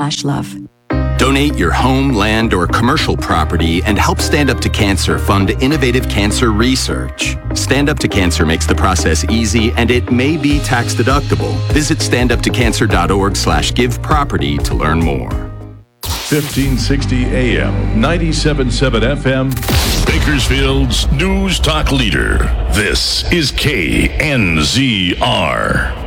bakersfield.org/love. Donate your home, land, or commercial property and help Stand Up to Cancer fund innovative cancer research. Stand Up to Cancer makes the process easy and it may be tax deductible. Visit standuptocancer.org/giveproperty to learn more. 1560 AM, 97.7 FM. Bakersfield's News Talk Leader. This is KNZR.